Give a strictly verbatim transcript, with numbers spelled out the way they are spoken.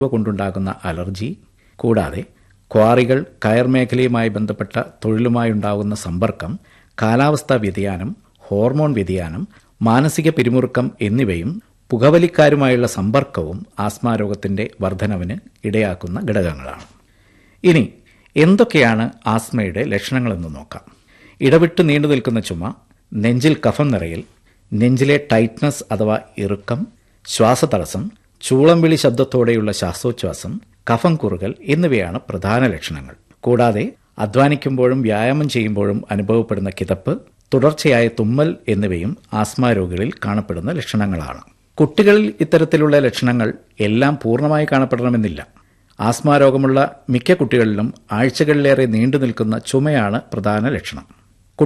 കൊണ്ടുണ്ടാകുന്ന അലർജി, കൂടാതെ ക്വാറികൾ, കയർ മേഖലയുമായി ബന്ധപ്പെട്ട തൊഴിലുമായുണ്ടാകുന്ന സമ്പർക്കം, കാലാവസ്ഥാ വ്യതിയാനം, ഹോർമോൺ വ്യതിയാനം, മാനസിക പിരിമുറുക്കം എന്നിവയും പുകവലിക്കാരുമായുള്ള സമ്പർക്കവും ആസ്മ രോഗത്തിന്റെ വർധനവിന് ഇടയാക്കുന്ന ഘടകങ്ങളാണ്. ഇനി എന്തൊക്കെയാണ് ആസ്മയുടെ ലക്ഷണങ്ങളെന്ന് നോക്കാം. ഇടവിട്ട് നീണ്ടു നിൽക്കുന്ന ചുമ, നെഞ്ചിൽ കഫം നിറയൽ, നെഞ്ചിലെ ടൈറ്റ്നസ് അഥവാ ഇറുക്കം, ശ്വാസതടസ്സം, ചൂളം വിളി ശബ്ദത്തോടെയുള്ള ശ്വാസോച്ഛ്വാസം, കഫം കുറുകൽ എന്നിവയാണ് പ്രധാന ലക്ഷണങ്ങൾ. കൂടാതെ അധ്വാനിക്കുമ്പോഴും വ്യായാമം ചെയ്യുമ്പോഴും അനുഭവപ്പെടുന്ന കിതപ്പ്, തുടർച്ചയായ തുമ്മൽ എന്നിവയും ആസ്മ രോഗികളിൽ കാണപ്പെടുന്ന ലക്ഷണങ്ങളാണ്. കുട്ടികളിൽ ഇത്തരത്തിലുള്ള ലക്ഷണങ്ങൾ എല്ലാം പൂർണ്ണമായി കാണപ്പെടണമെന്നില്ല. ആസ്മ രോഗമുള്ള മിക്ക കുട്ടികളിലും ആഴ്ചകളിലേറെ നീണ്ടു നിൽക്കുന്ന ചുമയാണ് പ്രധാന ലക്ഷണം.